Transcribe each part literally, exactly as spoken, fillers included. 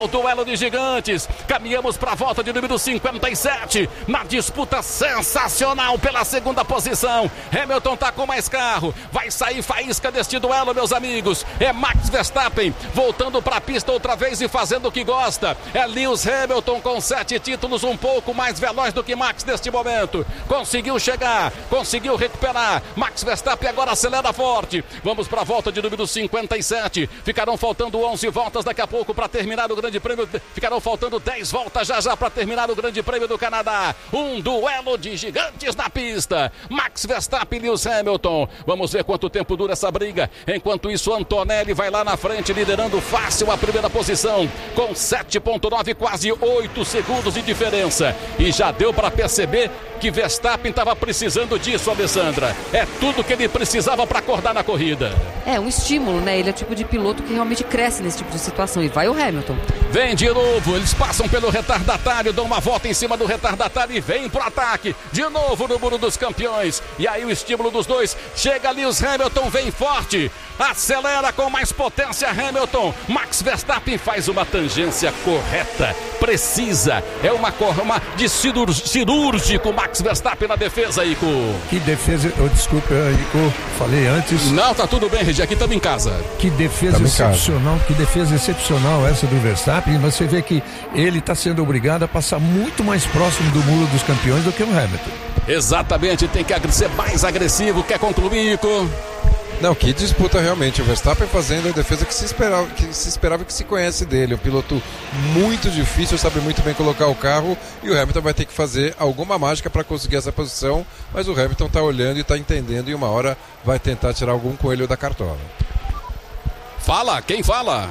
O duelo de gigantes, caminhamos para a volta de número cinquenta e sete, na disputa sensacional pela segunda posição. Hamilton tá com mais carro, vai sair faísca deste duelo, meus amigos. É Max Verstappen voltando para a pista outra vez e fazendo o que gosta. É Lewis Hamilton com sete títulos, um pouco mais veloz do que Max neste momento. Conseguiu chegar, conseguiu recuperar. Max Verstappen agora acelera forte. Vamos para a volta de número cinquenta e sete. Ficarão faltando onze voltas daqui a pouco para terminar o grande Prêmio, ficarão faltando dez voltas já já para terminar o Grande Prêmio do Canadá. Um duelo de gigantes na pista. Max Verstappen e Lewis Hamilton. Vamos ver quanto tempo dura essa briga. Enquanto isso, Antonelli vai lá na frente, liderando fácil a primeira posição, com sete vírgula nove, quase oito segundos de diferença. E já deu para perceber que Verstappen estava precisando disso, Alessandra. É tudo que ele precisava para acordar na corrida. É um estímulo, né? Ele é o tipo de piloto que realmente cresce nesse tipo de situação. E vai o Hamilton. Vem de novo, eles passam pelo retardatário, dão uma volta em cima do retardatário e vem pro ataque. De novo no muro dos campeões. E aí o estímulo dos dois. Chega ali, os Hamilton vem forte. Acelera com mais potência Hamilton. Max Verstappen faz uma tangência correta, precisa. É uma corma de cirúr- cirúrgico Max Verstappen na defesa, Ico. Que defesa, oh, desculpa, Ico, falei antes. Não, tá tudo bem, Regi, aqui estamos em casa. Que defesa excepcional, que defesa excepcional essa do Verstappen. Você vê que ele está sendo obrigado a passar muito mais próximo do muro dos campeões do que o Hamilton. Exatamente, tem que ser mais agressivo. Quer concluir, Ico? Não, que disputa realmente. O Verstappen fazendo a defesa que se esperava, que se esperava que se conhece dele. Um piloto muito difícil, sabe muito bem colocar o carro, e o Hamilton vai ter que fazer alguma mágica para conseguir essa posição, mas o Hamilton está olhando e está entendendo, e uma hora vai tentar tirar algum coelho da cartola. Fala, quem fala?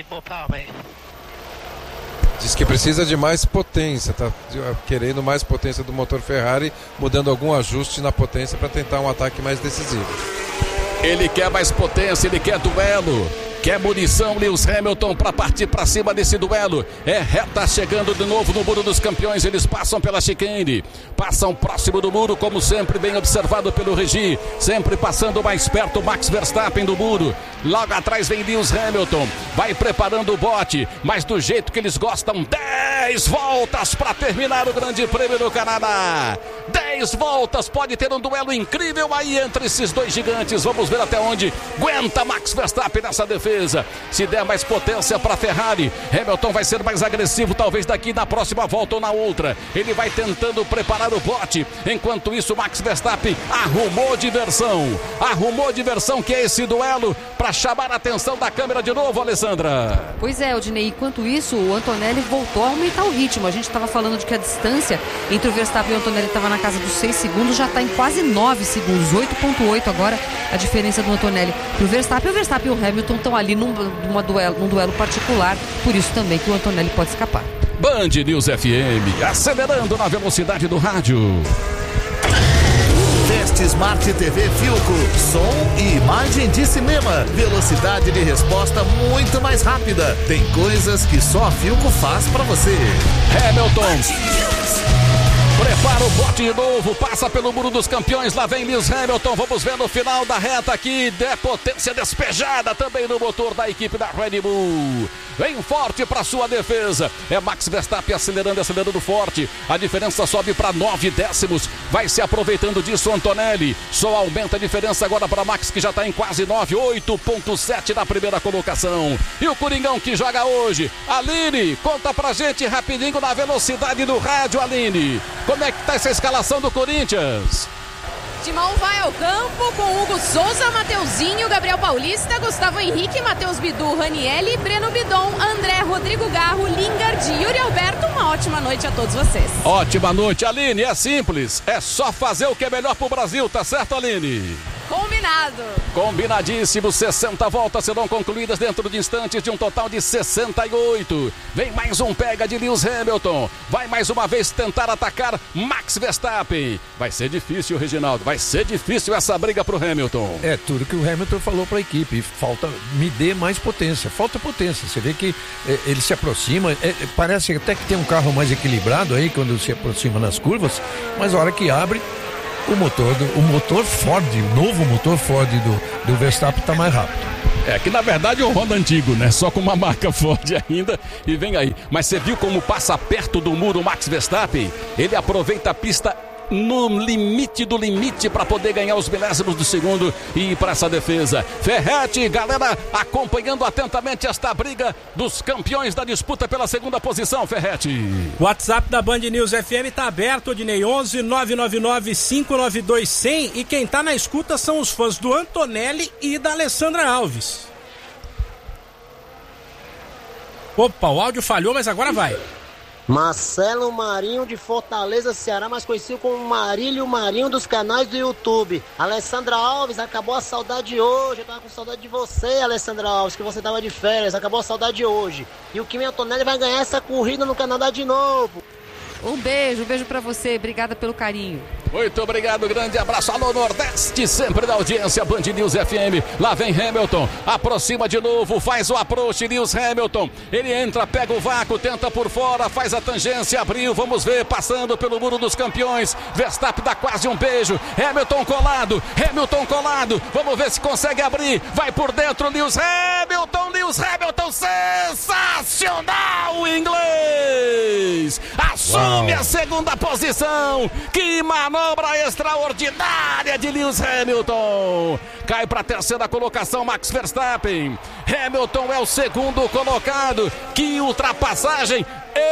Diz que precisa de mais potência, tá querendo mais potência do motor Ferrari, mudando algum ajuste na potência para tentar um ataque mais decisivo. Ele quer mais potência, ele quer duelo, quer munição, Lewis Hamilton, para partir para cima desse duelo. É reta chegando de novo no muro dos campeões, eles passam pela chicane, passam próximo do muro, como sempre, bem observado pelo Regi, sempre passando mais perto Max Verstappen do muro. Logo atrás vem Lewis Hamilton, vai preparando o bote, mas do jeito que eles gostam, dez voltas para terminar o Grande Prêmio do Canadá. dez voltas, pode ter um duelo incrível aí entre esses dois gigantes. Vamos ver até onde aguenta Max Verstappen nessa defesa. Se der mais potência para Ferrari, Hamilton vai ser mais agressivo, talvez daqui na próxima volta ou na outra. Ele vai tentando preparar o bote. Enquanto isso, Max Verstappen arrumou diversão. Arrumou diversão, que é esse duelo, para chamar a atenção da câmera de novo, Alessandra. Pois é, Odinei, enquanto isso, o Antonelli voltou a aumentar o ritmo. A gente estava falando de que a distância entre o Verstappen e o Antonelli estava na casa dos seis segundos, já está em quase nove segundos, oito vírgula oito agora a diferença do Antonelli para o Verstappen. O Verstappen e o Hamilton estão ali num, numa duelo, num duelo particular, por isso também que o Antonelli pode escapar. Band News F M, acelerando na velocidade do rádio. Teste Smart T V Philco, som e imagem de cinema, velocidade de resposta muito mais rápida. Tem coisas que só a Philco faz pra você. Hamilton prepara o bote de novo, passa pelo muro dos campeões, lá vem Lewis Hamilton, vamos ver no final da reta aqui, de potência despejada também no motor da equipe da Red Bull. Vem forte para sua defesa, é Max Verstappen acelerando, acelerando forte, a diferença sobe para nove décimos, vai se aproveitando disso Antonelli, só aumenta a diferença agora para Max, que já está em quase nove, oito vírgula sete na primeira colocação. E o Coringão que joga hoje, Aline, conta pra gente rapidinho na velocidade do rádio, Aline. Como é que tá essa escalação do Corinthians? Timão vai ao campo com Hugo Souza, Mateuzinho, Gabriel Paulista, Gustavo Henrique, Matheus Bidu, Ranielli, Breno Bidon, André, Rodrigo Garro, Lingard, Yuri Alberto. Uma ótima noite a todos vocês. Ótima noite, Aline. É simples, é só fazer o que é melhor pro Brasil, tá certo, Aline? Combinado. Combinadíssimo, sessenta voltas serão concluídas dentro de instantes de um total de sessenta e oito. Vem mais um pega de Lewis Hamilton. Vai mais uma vez tentar atacar Max Verstappen. Vai ser difícil, Reginaldo. Vai ser difícil essa briga pro Hamilton. É tudo que o Hamilton falou para a equipe. Falta, me dê mais potência. Falta potência. Você vê que é, ele se aproxima. É, parece até que tem um carro mais equilibrado aí quando se aproxima nas curvas. Mas a hora que abre, o motor, do, o motor Ford, o novo motor Ford do, do Verstappen está mais rápido. É que na verdade é um Honda antigo, né? Só com uma marca Ford ainda e vem aí. Mas você viu como passa perto do muro o Max Verstappen? Ele aproveita a pista no limite do limite para poder ganhar os milésimos do segundo e ir para essa defesa. Ferretti, galera, acompanhando atentamente esta briga dos campeões da disputa pela segunda posição, Ferretti. O WhatsApp da Band News F M tá aberto, Odinei, onze nove nove nove cinco nove dois zero zero, e quem tá na escuta são os fãs do Antonelli e da Alessandra Alves. Opa, o áudio falhou, mas agora vai. Marcelo Marinho de Fortaleza, Ceará, mais conhecido como Marílio Marinho dos canais do YouTube. Alessandra Alves, acabou a saudade hoje. Eu tava com saudade de você, Alessandra Alves, que você tava de férias. Acabou a saudade hoje. E o Kimi Antonelli vai ganhar essa corrida no Canadá de novo. Um beijo, um beijo pra você. Obrigada pelo carinho. Muito obrigado, grande abraço. Alô Nordeste, sempre da audiência, Band News F M. Lá vem Hamilton, aproxima de novo, faz o approach, Lewis Hamilton. Ele entra, pega o vácuo, tenta por fora, faz a tangência, abriu, vamos ver, passando pelo muro dos campeões. Verstappen dá quase um beijo. Hamilton colado, Hamilton colado. Vamos ver se consegue abrir, vai por dentro, Lewis Hamilton, Lewis Hamilton, sensacional o inglês. Assume Uau. a segunda posição. Que manobra extraordinária de Lewis Hamilton. Cai para a terceira colocação Max Verstappen. Hamilton é o segundo colocado. Que ultrapassagem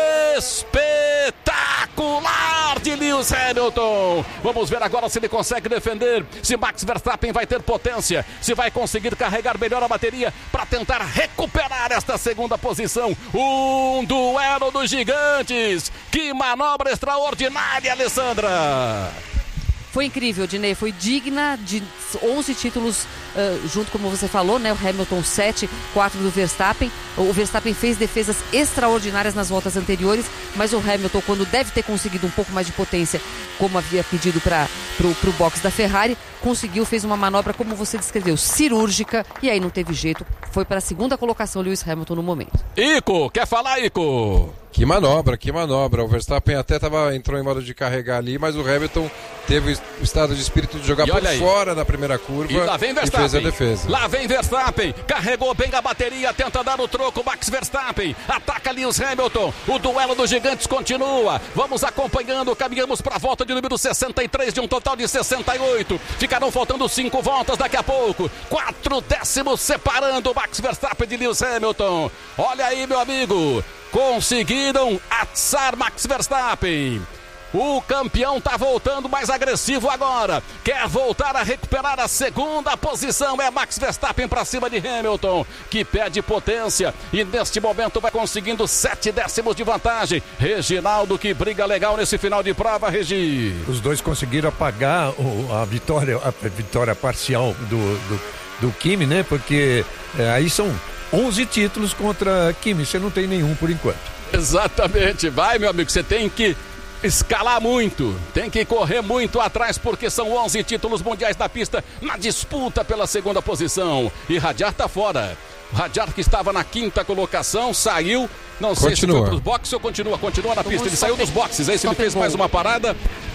espetacular de Lewis Hamilton. Vamos ver agora se ele consegue defender, se Max Verstappen vai ter potência, se vai conseguir carregar melhor a bateria para tentar recuperar esta segunda posição. Um duelo dos gigantes. Que manobra extraordinária, Alessandra. Foi incrível, Dinei, foi digna de onze títulos, uh, junto como você falou, né? O Hamilton sete, quatro do Verstappen. O Verstappen fez defesas extraordinárias nas voltas anteriores, mas o Hamilton, quando deve ter conseguido um pouco mais de potência, como havia pedido para pro, pro box da Ferrari, conseguiu, fez uma manobra, como você descreveu, cirúrgica, e aí não teve jeito. Foi para a segunda colocação Lewis Hamilton no momento. Ico, quer falar, Ico? Que manobra, que manobra. O Verstappen até tava, entrou em modo de carregar ali, mas o Hamilton teve o estado de espírito de jogar por aí. fora na primeira curva e, lá vem Verstappen. E fez a defesa. Lá vem Verstappen, carregou bem a bateria, tenta dar o troco, Max Verstappen, ataca Lewis Hamilton, o duelo dos gigantes continua. Vamos acompanhando, caminhamos para a volta de número sessenta e três, de um total de sessenta e oito. Ficarão faltando cinco voltas daqui a pouco. Quatro décimos separando Max Verstappen de Lewis Hamilton. Olha aí, meu amigo. Conseguiram atiçar Max Verstappen. O campeão está voltando mais agressivo agora. Quer voltar a recuperar a segunda posição. É Max Verstappen para cima de Hamilton, que pede potência e neste momento vai conseguindo sete décimos de vantagem. Reginaldo, que briga legal nesse final de prova, Regi. Os dois conseguiram apagar o, a vitória, a vitória parcial do, do, do Kimi, né? Porque é, aí são onze títulos contra Kimi. Você não tem nenhum por enquanto. Exatamente. Vai, meu amigo, você tem que escalar muito, tem que correr muito atrás, porque são onze títulos mundiais na pista, na disputa pela segunda posição. E Radiar tá fora. Radiar, que estava na quinta colocação, saiu. Não sei continua. se foi pros boxes ou continua. Continua na pista. Ele saiu dos boxes. Aí se ele fez mais uma parada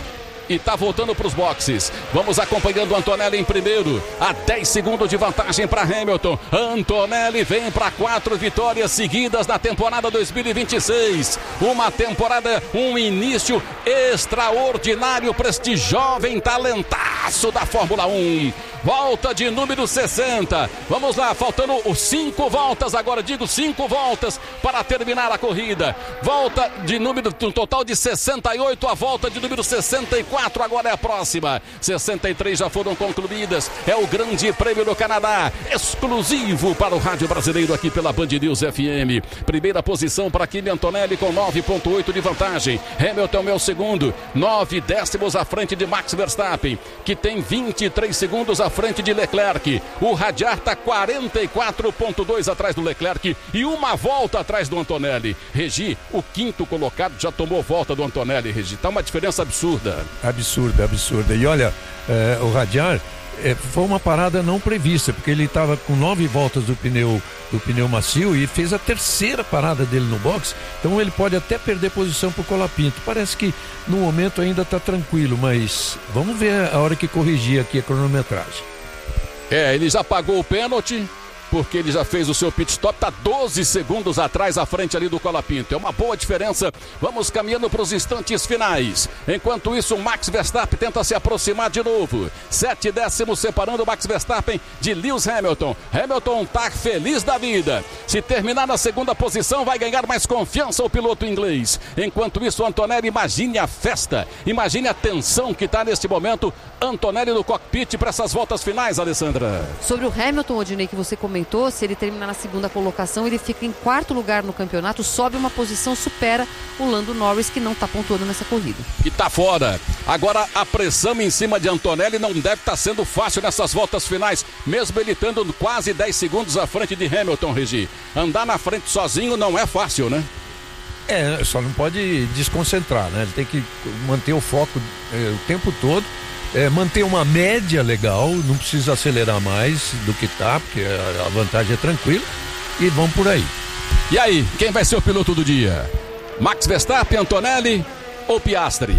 e tá voltando para os boxes. Vamos acompanhando o Antonelli em primeiro, a dez segundos de vantagem para Hamilton. Antonelli vem para quatro vitórias seguidas na temporada dois mil e vinte e seis. Uma temporada, um início extraordinário para este jovem talentaço da Fórmula um. Volta de número sessenta. Vamos lá, faltando os cinco voltas agora, digo cinco voltas para terminar a corrida. Volta de número, um total de sessenta e oito, a volta de número sessenta e quatro agora é a próxima. sessenta e três já foram concluídas. É o Grande Prêmio do Canadá, exclusivo para o rádio brasileiro aqui pela Band News F M. Primeira posição para Kimi Antonelli com nove ponto oito de vantagem. Hamilton é o segundo, nove décimos à frente de Max Verstappen, que tem vinte e três segundos à frente de Leclerc. O Radiar está quarenta e quatro ponto dois atrás do Leclerc e uma volta atrás do Antonelli. Regi, o quinto colocado, já tomou volta do Antonelli, Regi. Tá uma diferença absurda. Absurda, absurda. E olha, eh, o Radiar eh, foi uma parada não prevista, porque ele estava com nove voltas do pneu, do pneu macio e fez a terceira parada dele no box, então ele pode até perder posição para o Colapinto. Parece que no momento ainda está tranquilo, mas vamos ver a hora que corrigir aqui a cronometragem. É, ele já pagou o pênalti, porque ele já fez o seu pit stop, está doze segundos atrás à frente ali do Colapinto. É uma boa diferença. Vamos caminhando para os instantes finais. Enquanto isso, o Max Verstappen tenta se aproximar de novo. Sete décimos separando o Max Verstappen de Lewis Hamilton. Hamilton está feliz da vida. Se terminar na segunda posição, vai ganhar mais confiança o piloto inglês. Enquanto isso, Antonelli, imagine a festa, imagine a tensão que está neste momento. Antonelli no cockpit para essas voltas finais, Alessandra. Sobre o Hamilton, Odinei, que você comentou, se ele terminar na segunda colocação, ele fica em quarto lugar no campeonato, sobe uma posição, supera o Lando Norris, que não está pontuando nessa corrida. E está fora. Agora a pressão em cima de Antonelli não deve estar tá sendo fácil nessas voltas finais, mesmo ele estando quase dez segundos à frente de Hamilton, Regi. Andar na frente sozinho não é fácil, né? É, só não pode desconcentrar, né? Ele tem que manter o foco é, o tempo todo. É, manter uma média legal, não precisa acelerar mais do que tá, porque a vantagem é tranquila, e vamos por aí. E aí, quem vai ser o piloto do dia? Max Verstappen, Antonelli ou Piastri?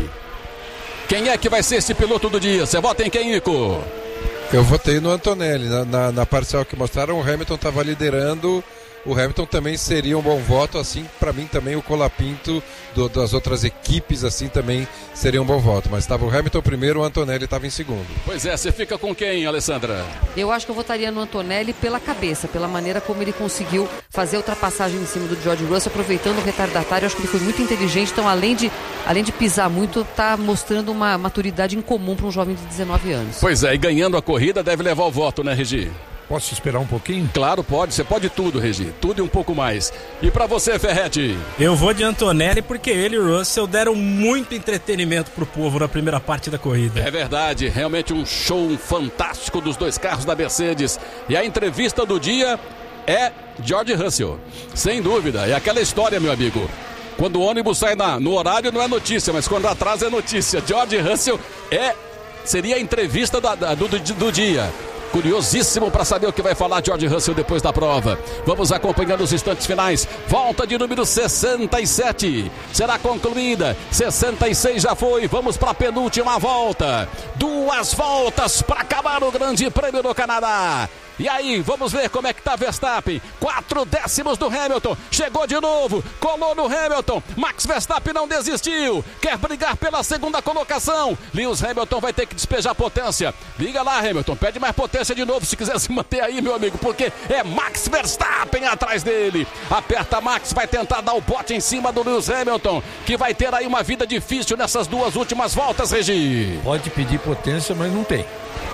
Quem é que vai ser esse piloto do dia? Você vota em quem, Nico? Eu votei no Antonelli, na, na, na parcial que mostraram, o Hamilton estava liderando. O Hamilton também seria um bom voto, assim, para mim também o Colapinto do, das outras equipes, assim, também seria um bom voto. Mas estava o Hamilton primeiro, o Antonelli estava em segundo. Pois é, você fica com quem, Alessandra? Eu acho que eu votaria no Antonelli pela cabeça, pela maneira como ele conseguiu fazer a ultrapassagem em cima do George Russell, aproveitando o retardatário. Eu acho que ele foi muito inteligente, então além de, além de pisar muito, está mostrando uma maturidade incomum para um jovem de dezenove anos. Pois é, e ganhando a corrida deve levar o voto, né, Regi? Posso esperar um pouquinho? Claro, pode. Você pode tudo, Regi. Tudo e um pouco mais. E pra você, Ferretti? Eu vou de Antonelli porque ele e o Russell deram muito entretenimento pro povo na primeira parte da corrida. É verdade. Realmente um show fantástico dos dois carros da Mercedes. E a entrevista do dia é George Russell. Sem dúvida. É aquela história, meu amigo. Quando o ônibus sai na, no horário não é notícia, mas quando atrasa é notícia. George Russell é, seria a entrevista da, da, do, do, do dia. Curiosíssimo para saber o que vai falar George Russell depois da prova. Vamos acompanhando os instantes finais. Volta de número sessenta e sete. Será concluída. sessenta e seis já foi. Vamos para a penúltima volta. Duas voltas para acabar o Grande Prêmio do Canadá. E aí, vamos ver como é que tá Verstappen. Quatro décimos do Hamilton. Chegou de novo. Colou no Hamilton. Max Verstappen não desistiu. Quer brigar pela segunda colocação. Lewis Hamilton vai ter que despejar potência. Liga lá, Hamilton. Pede mais potência de novo se quiser se manter aí, meu amigo. Porque é Max Verstappen atrás dele. Aperta Max. Vai tentar dar o bote em cima do Lewis Hamilton, que vai ter aí uma vida difícil nessas duas últimas voltas, Regi. Pode pedir potência, mas não tem.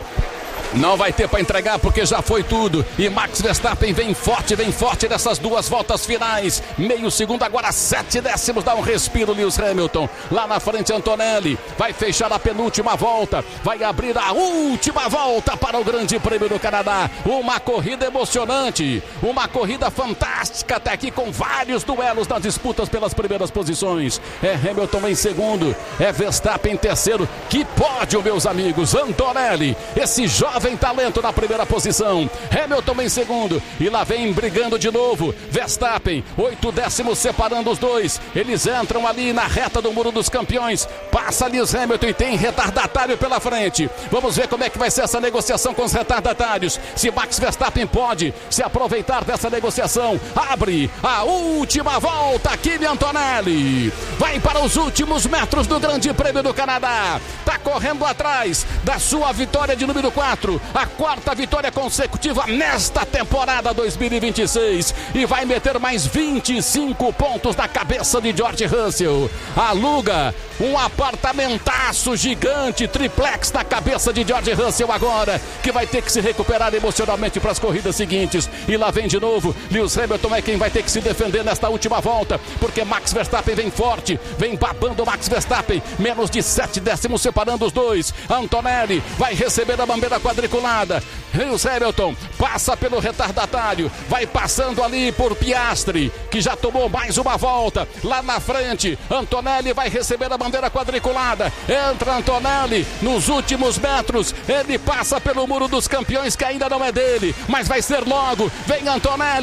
Não vai ter para entregar porque já foi tudo. E Max Verstappen vem forte, vem forte nessas duas voltas finais. Meio segundo, agora sete décimos. Dá um respiro Lewis Hamilton. Lá na frente Antonelli. Vai fechar a penúltima volta. Vai abrir a última volta para o Grande Prêmio do Canadá. Uma corrida emocionante. Uma corrida fantástica até aqui, com vários duelos nas disputas pelas primeiras posições. É Hamilton em segundo. É Verstappen em terceiro. Que pódio, meus amigos. Antonelli, esse jovem Vem talento na primeira posição. Hamilton em segundo. E lá vem brigando de novo Verstappen. Oito décimos separando os dois. Eles entram ali na reta do Muro dos Campeões. Passa Lewis Hamilton e tem retardatário pela frente. Vamos ver como é que vai ser essa negociação com os retardatários. Se Max Verstappen pode se aproveitar dessa negociação. Abre a última volta. Kimi Antonelli vai para os últimos metros do Grande Prêmio do Canadá. Tá correndo atrás da sua vitória de número quatro. A quarta vitória consecutiva nesta temporada dois mil e vinte e seis. E vai meter mais vinte e cinco pontos na cabeça de George Russell. Aluga um apartamentaço gigante, triplex na cabeça de George Russell agora, que vai ter que se recuperar emocionalmente para as corridas seguintes. E lá vem de novo Lewis Hamilton, é quem vai ter que se defender nesta última volta, porque Max Verstappen vem forte, vem babando Max Verstappen. Menos de sete décimos separando os dois. Antonelli vai receber a bandeira quadriculada. Lewis Hamilton passa pelo retardatário, vai passando ali por Piastri, que já tomou mais uma volta. Lá na frente, Antonelli vai receber a bandeira quadriculada. Entra Antonelli nos últimos metros. Ele passa pelo Muro dos Campeões, que ainda não é dele, mas vai ser logo. Vem Antonelli.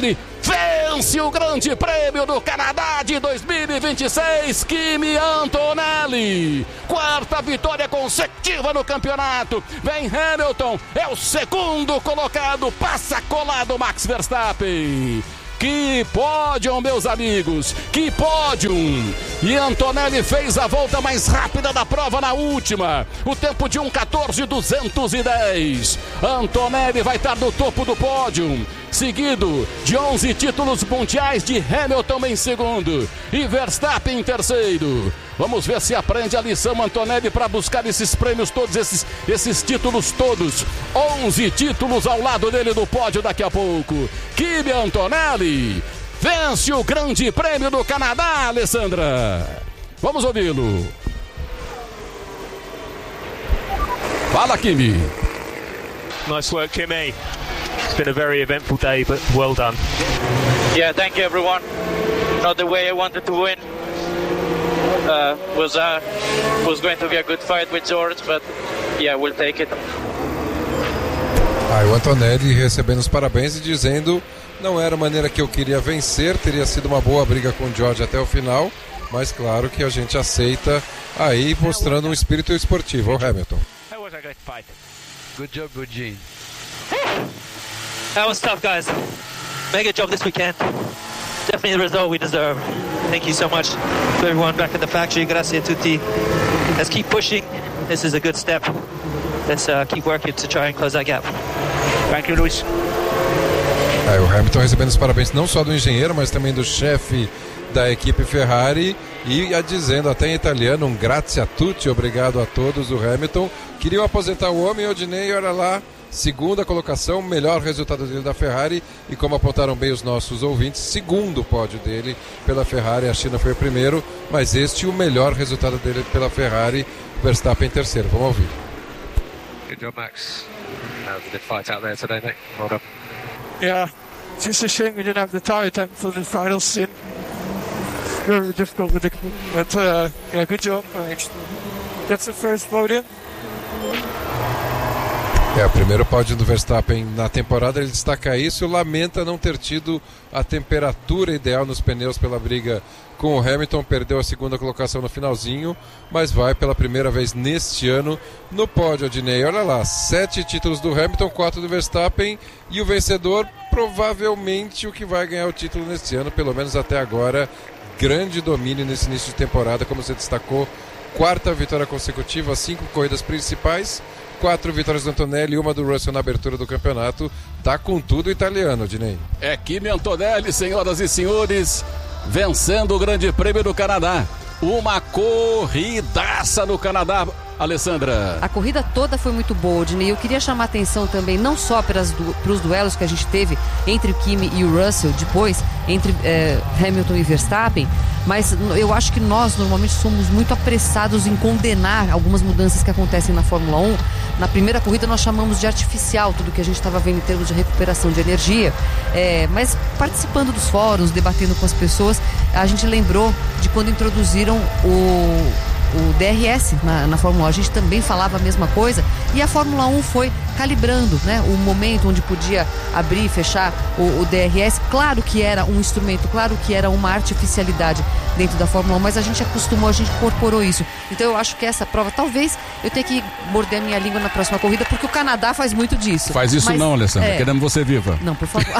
vence o Grande Prêmio do Canadá de dois mil e vinte e seis, Kimi Antonelli. Quarta vitória consecutiva no campeonato. Vem Hamilton, é o segundo colocado, passa colado Max Verstappen. Que pódio, meus amigos, que pódio! E Antonelli fez a volta mais rápida da prova na última, o tempo de um quatorze duzentos e dez. Antonelli vai estar no topo do pódio, seguido de onze títulos mundiais de Hamilton em segundo e Verstappen em terceiro. Vamos ver se aprende a lição Antonelli para buscar esses prêmios todos, esses, esses títulos todos. onze títulos ao lado dele no pódio daqui a pouco. Kimi Antonelli vence o Grande Prêmio do Canadá, Alessandra. Vamos ouvi-lo. Fala, Kimi. Nice work, Kimi. It's been a very eventful day, but well done. Yeah, thank you, everyone. Not the way I wanted to win. Uh, was uh, was going to be a good fight with George, but yeah, we'll take it. Ah, o Antonelli recebendo os parabéns e dizendo: não era a maneira que eu queria vencer, teria sido uma boa briga com o George até o final, mas claro que a gente aceita, aí mostrando um espírito esportivo. O Hamilton. How was a great fight? Good job, good Gene. That was tough, guys. Mega job this weekend. Definitely the result we deserve. Thank you so much to everyone back at the factory. Grazie a tutti. Let's keep pushing. This is a good step. Let's uh, keep working to try and close that gap. Thank you, Luis. É, o Hamilton recebendo os parabéns não só do engenheiro, mas também do chefe da equipe Ferrari e a dizendo até em italiano um grazie a tutti, obrigado a todos. O Hamilton queria aposentar o homem, Odinei, olha lá, segunda colocação, melhor resultado dele da Ferrari e, como apontaram bem os nossos ouvintes, segundo pódio dele pela Ferrari. A China foi o primeiro, mas este o melhor resultado dele pela Ferrari. Verstappen em terceiro, vamos ouvir. Good job, Max. That was a good fight out there today, mate. Well done. Yeah, it's just a shame we didn't have the tyre time for the final stint. Very difficult with the, but uh, yeah, good job. That's the first podium. É, o primeiro pódio do Verstappen na temporada, ele destaca isso, lamenta não ter tido a temperatura ideal nos pneus pela briga com o Hamilton, perdeu a segunda colocação no finalzinho, mas vai pela primeira vez neste ano no pódio, Adnei. Olha lá, sete títulos do Hamilton, quatro do Verstappen, e o vencedor provavelmente o que vai ganhar o título neste ano, pelo menos até agora. Grande domínio nesse início de temporada, como você destacou, quarta vitória consecutiva, cinco corridas principais, quatro vitórias do Antonelli e uma do Russell na abertura do campeonato. Tá com tudo italiano, Dinei. É Kimi Antonelli, senhoras e senhores, vencendo o Grande Prêmio do Canadá. Uma corridaça no Canadá, Alessandra. A corrida toda foi muito boa, Dinei. Eu queria chamar a atenção também, não só para os duelos que a gente teve entre o Kimi e o Russell, depois entre é, Hamilton e Verstappen, mas eu acho que nós normalmente somos muito apressados em condenar algumas mudanças que acontecem na Fórmula um. Na primeira corrida nós chamamos de artificial tudo que a gente estava vendo em termos de recuperação de energia, é, mas participando dos fóruns, debatendo com as pessoas, a gente lembrou de quando introduziram o, o D R S na, na Fórmula um. A gente também falava a mesma coisa e a Fórmula um foi calibrando, né, o momento onde podia abrir e fechar o, o D R S. Claro que era um instrumento, claro que era uma artificialidade dentro da Fórmula um, mas a gente acostumou, a gente incorporou isso. Então eu acho que essa prova, talvez eu tenha que morder a minha língua na próxima corrida, porque o Canadá faz muito disso. Faz isso mas, não, Alessandra, é... queremos você viva. Não, por favor.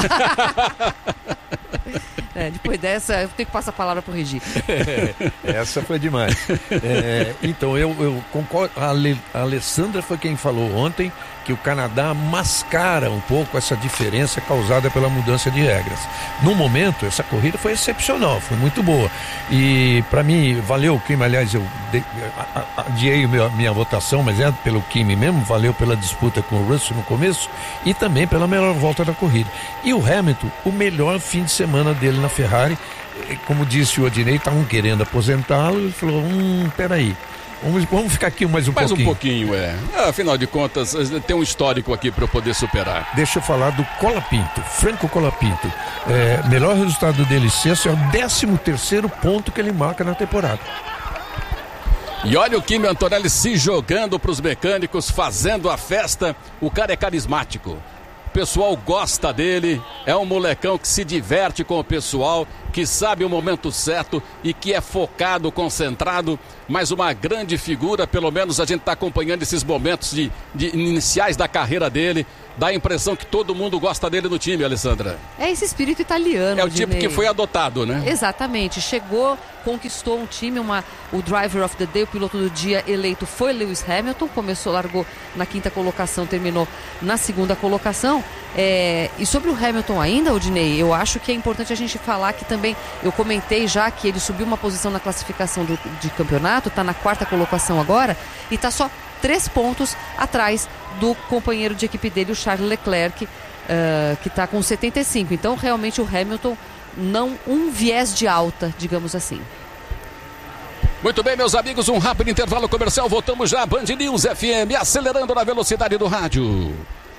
É, depois dessa, eu tenho que passar a palavra para o Regi. Essa foi demais. É, então, eu, eu concordo. A, Ale, a Alessandra foi quem falou ontem que o Canadá mascara um pouco essa diferença causada pela mudança de regras. No momento, essa corrida foi excepcional, foi muito boa. E, para mim, valeu o Kimi. Aliás, eu de, adiei a minha votação, mas é pelo Kimi mesmo, valeu pela disputa com o Russell no começo e também pela melhor volta da corrida. E o Hamilton, o melhor fim de semana dele na Ferrari. Como disse o Odinei, estavam querendo aposentá-lo, ele falou, hum, peraí, vamos, vamos ficar aqui mais um mais pouquinho. Mais um pouquinho, é. Afinal de contas, tem um histórico aqui para eu poder superar. Deixa eu falar do Colapinto, Franco Colapinto. É, melhor resultado dele sexto, é o décimo terceiro ponto que ele marca na temporada. E olha o Kimi Antonelli se jogando para os mecânicos, fazendo a festa. O cara é carismático. O pessoal gosta dele, é um molecão que se diverte com o pessoal, que sabe o momento certo e que é focado, concentrado, mas uma grande figura. Pelo menos a gente está acompanhando esses momentos de, de iniciais da carreira dele. Dá a impressão que todo mundo gosta dele no time, Alessandra. É esse espírito italiano. É o tipo que foi adotado, né? Exatamente. Chegou, conquistou um time, uma, o Driver of the Day, o piloto do dia eleito foi Lewis Hamilton. Começou, largou na quinta colocação, terminou na segunda colocação. É, e sobre o Hamilton ainda, Odinei, eu acho que é importante a gente falar que também, eu comentei já que ele subiu uma posição na classificação do, de campeonato, está na quarta colocação agora e está só três pontos atrás do companheiro de equipe dele, o Charles Leclerc, uh, que está com setenta e cinco. Então, realmente, o Hamilton não um viés de alta, digamos assim. Muito bem, meus amigos, um rápido intervalo comercial. Voltamos já, Band News F M, acelerando na velocidade do rádio.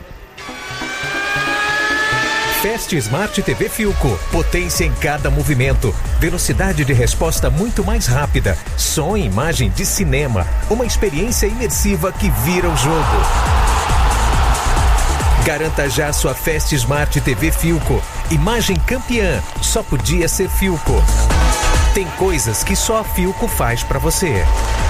Fast Smart T V Philco, potência em cada movimento, velocidade de resposta muito mais rápida, som e imagem de cinema, uma experiência imersiva que vira o jogo. Garanta já sua Fast Smart T V Philco, imagem campeã, só podia ser Philco. Tem coisas que só a Philco faz pra você.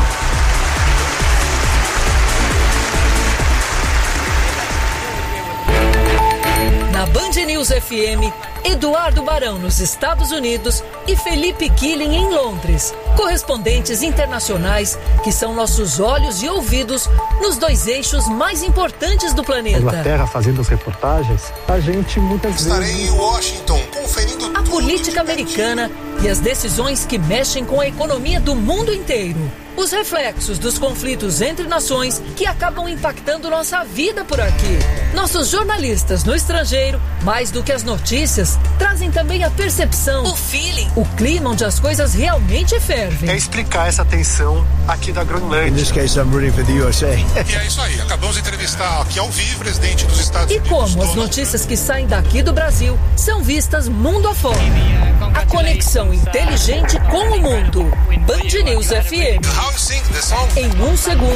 Na Band News F M, Eduardo Barão nos Estados Unidos e Felipe Killing em Londres. Correspondentes internacionais que são nossos olhos e ouvidos nos dois eixos mais importantes do planeta. Inglaterra fazendo as reportagens, a gente muitas Estarei vezes... Estarei em Washington conferindo a política americana e as decisões que mexem com a economia do mundo inteiro. Os reflexos dos conflitos entre nações que acabam impactando nossa vida por aqui. Nossos jornalistas no estrangeiro, mais do que as notícias, trazem também a percepção, o feeling, o clima onde as coisas realmente fervem. É explicar essa tensão aqui da Groenlândia. In this case, I'm rooting for the U S A. E é isso aí, acabamos de entrevistar aqui ao vivo o presidente dos Estados e Unidos. E como as notícias que saem daqui do Brasil são vistas mundo afora. A conexão inteligente com o mundo. Band News F M. Em um segundo,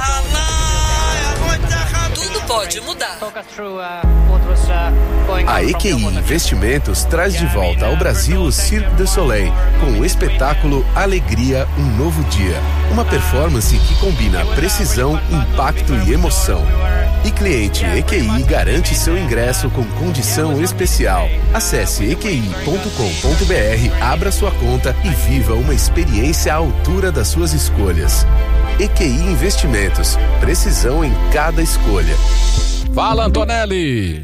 tudo pode mudar. A E Q I Investimentos traz de volta ao Brasil o Cirque du Soleil com o espetáculo Alegria, um Novo Dia. Uma performance que combina precisão, impacto e emoção. E cliente E Q I garante seu ingresso com condição especial. Acesse e q i ponto com ponto b r, abra sua conta e viva uma experiência à altura das suas escolhas. E Q I Investimentos, precisão em cada escolha. Fala, Antonelli!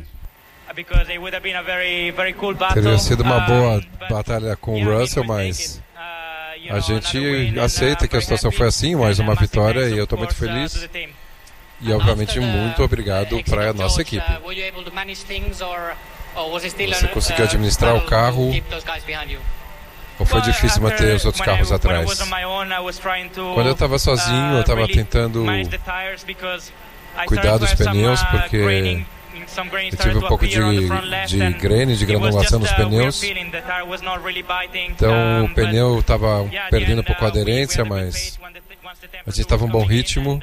Teria sido uma boa batalha com o Russell, mas a gente aceita que a situação foi assim, mais uma vitória e eu estou muito feliz. E obviamente muito obrigado para a nossa equipe. Você conseguiu administrar o carro ou foi difícil manter os outros carros atrás? Quando eu estava sozinho, eu estava tentando cuidar dos pneus porque eu tive um pouco de, de grane, de granulação nos pneus. Então o pneu estava perdendo um pouco a aderência, mas a gente estava em um bom ritmo.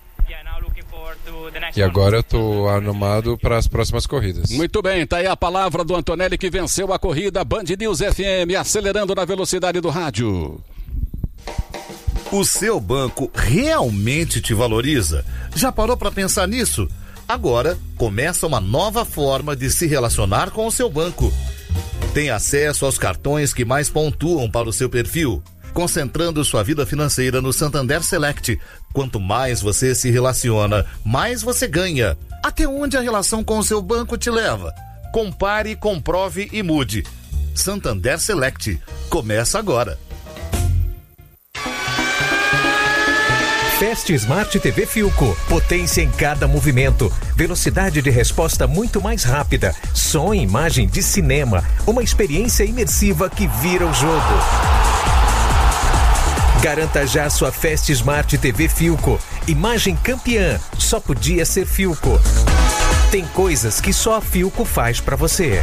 E agora eu estou animado para as próximas corridas. Muito bem, tá aí a palavra do Antonelli que venceu a corrida. Band News F M, acelerando na velocidade do rádio. O seu banco realmente te valoriza? Já parou para pensar nisso? Agora começa uma nova forma de se relacionar com o seu banco. Tem acesso aos cartões que mais pontuam para o seu perfil, concentrando sua vida financeira no Santander Select. Quanto mais você se relaciona, mais você ganha. Até onde a relação com o seu banco te leva? Compare, comprove e mude. Santander Select. Começa agora. Fast Smart T V Philco, potência em cada movimento, velocidade de resposta muito mais rápida, som e imagem de cinema, uma experiência imersiva que vira o jogo. Garanta já sua Fast Smart T V Philco, imagem campeã, só podia ser Philco. Tem coisas que só a Philco faz pra você.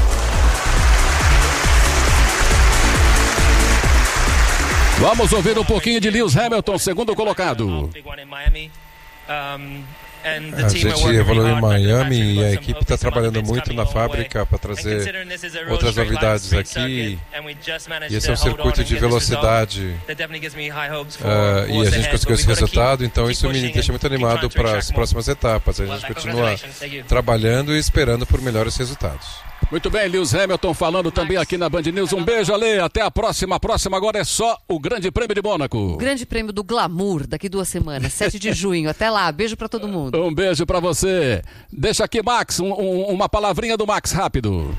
Vamos ouvir um pouquinho de Lewis Hamilton, segundo colocado. A gente evoluiu em Miami e a equipe está trabalhando muito na fábrica para trazer outras novidades aqui. E esse é um circuito de velocidade uh, e a gente conseguiu esse resultado, então isso me deixa muito animado para as próximas etapas. A gente continua trabalhando e esperando por melhores resultados. Muito bem, Lewis Hamilton falando também aqui na Band News. Um beijo, Ale. Até a próxima. A próxima agora é só o Grande Prêmio de Mônaco. Grande Prêmio do Glamour, daqui duas semanas, sete de junho. Até lá. Beijo pra todo mundo. Um beijo pra você. Deixa aqui, Max, um, um, uma palavrinha do Max, rápido.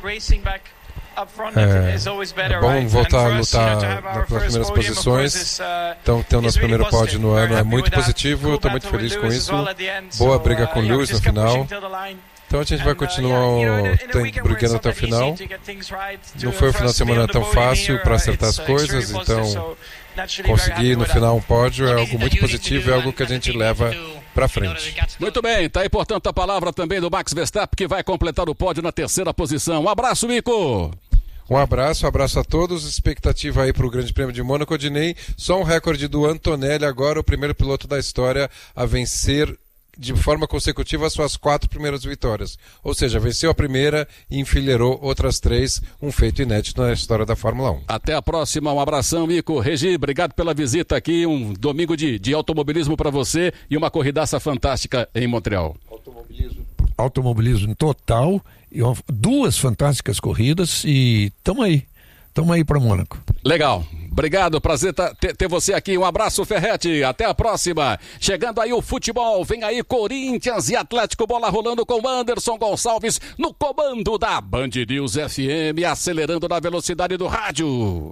É, é bom voltar a lutar nas primeiras posições. Então, ter o nosso primeiro pódio no ano é muito positivo. Estou muito feliz com isso. Boa briga com o Lewis no final. Então a gente vai continuar tem, brigando até o final. Não foi um final de semana tão fácil para acertar as coisas, então conseguir no final um pódio é algo muito positivo, é algo que a gente leva para frente. Muito bem, está aí portanto a palavra também do Max Verstappen, que vai completar o pódio na terceira posição. Um abraço, Mico! Um abraço, um abraço a todos. Expectativa aí para o Grande Prêmio de Mônaco. Odinei, só um recorde do Antonelli, agora o primeiro piloto da história a vencer de forma consecutiva as suas quatro primeiras vitórias. Ou seja, venceu a primeira e enfileirou outras três, um feito inédito na história da Fórmula um. Até a próxima, um abração, Mico. Regi, obrigado pela visita aqui, um domingo de, de automobilismo para você e uma corridaça fantástica em Montreal. Automobilismo. Automobilismo total, e uma, duas fantásticas corridas e tamo aí, tamo aí para Mônaco. Legal. Obrigado, prazer ter, ter você aqui. Um abraço, Ferretti. Até a próxima. Chegando aí o futebol. Vem aí Corinthians e Atlético. Bola rolando com Anderson Gonçalves no comando da Band News F M, acelerando na velocidade do rádio.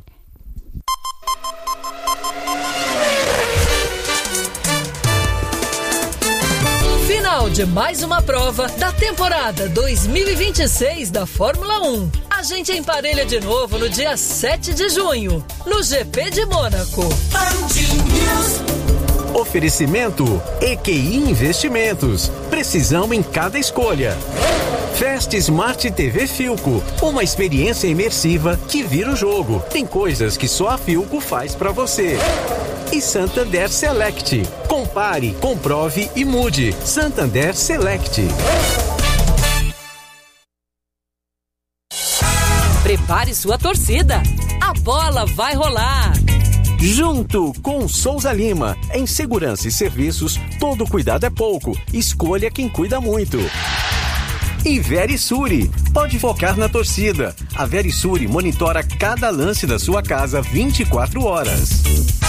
Final de mais uma prova da temporada dois mil e vinte e seis da Fórmula um. A gente emparelha de novo no dia sete de junho, no G P de Mônaco. Oferecimento E Q I Investimentos. Precisão em cada escolha. Fast Smart T V Filco. Uma experiência imersiva que vira o jogo. Tem coisas que só a Filco faz pra você. E Santander Select. Compare, comprove e mude. Santander Select. Prepare sua torcida. A bola vai rolar. Junto com Souza Lima. Em segurança e serviços, todo cuidado é pouco. Escolha quem cuida muito. E Verisure. Pode focar na torcida. A Verisure monitora cada lance da sua casa vinte e quatro horas.